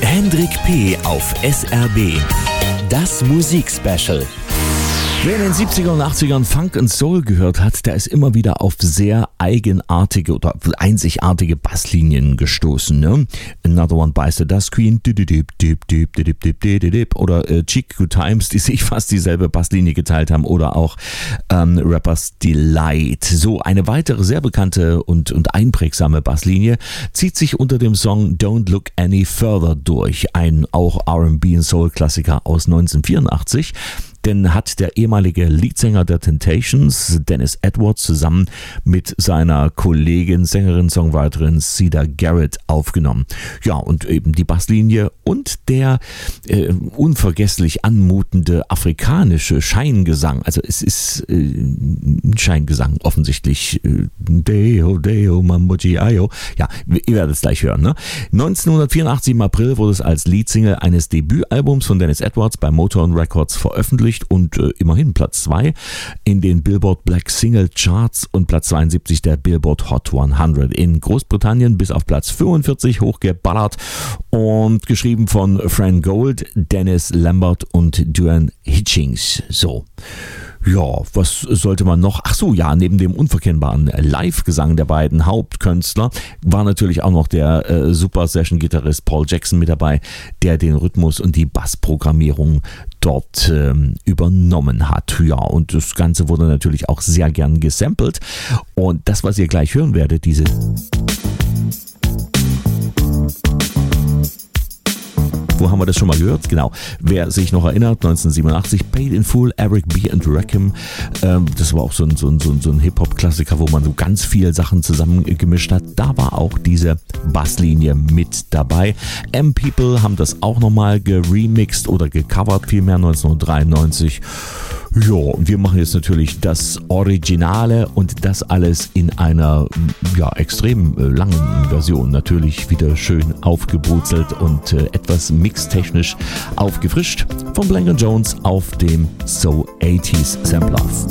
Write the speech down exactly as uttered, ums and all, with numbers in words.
Hendrik P. auf S R B. Das Musikspecial. Wer in den siebzigern und achtzigern Funk und Soul gehört hat, der ist immer wieder auf sehr eigenartige oder einzigartige Basslinien gestoßen. Ne? Another One Bites the Dust Queen oder äh, Cheek Good Times, die sich fast dieselbe Basslinie geteilt haben, oder auch ähm, Rappers Delight. So, eine weitere sehr bekannte und, und einprägsame Basslinie zieht sich unter dem Song Don't Look Any Further durch, ein auch R and B und Soul-Klassiker aus neunzehnhundertvierundachtzig. Denn hat der ehemalige Leadsänger der Temptations, Dennis Edwards, zusammen mit seiner Kollegin, Sängerin, Songwriterin Cedar Garrett aufgenommen. Ja, und eben die Basslinie und der äh, unvergesslich anmutende afrikanische Scheingesang. Also es ist äh, ein Scheingesang, offensichtlich. Äh, Deo, Deo, Mamboji, Ayo. Ja, ihr werdet es gleich hören. Ne? neunzehnhundertvierundachtzig im April wurde es als Leadsingle eines Debütalbums von Dennis Edwards bei Motown Records veröffentlicht und äh, immerhin Platz zwei in den Billboard Black Single Charts und Platz zweiundsiebzig der Billboard Hot hundert. In Großbritannien bis auf Platz fünfundvierzig hochgeballert und geschrieben von Fran Gold, Dennis Lambert und Duane Hitchings. So. Ja, was sollte man noch? Ach so, ja, neben dem unverkennbaren Live-Gesang der beiden Hauptkünstler war natürlich auch noch der äh, Super-Session-Gitarrist Paul Jackson mit dabei, der den Rhythmus und die Bassprogrammierung dort ähm, übernommen hat. Ja, und das Ganze wurde natürlich auch sehr gern gesampelt. Und das, was ihr gleich hören werdet, diese... Wo haben wir das schon mal gehört? Genau. Wer sich noch erinnert, neunzehnhundertsiebenundachtzig, Paid in Full, Eric B. and Rakim. Ähm, das war auch so ein, so ein, so ein, so ein Hip-Hop-Klassiker, wo man so ganz viele Sachen zusammengemischt hat. Da war auch diese Basslinie mit dabei. M-People haben das auch nochmal geremixed oder gecovert, vielmehr neunzehnhundertdreiundneunzig. Ja, und wir machen jetzt natürlich das Originale und das alles in einer ja, extrem langen Version. Natürlich wieder schön aufgebrutzelt und äh, etwas mixtechnisch aufgefrischt von Blank and Jones auf dem So achtziger Sampler.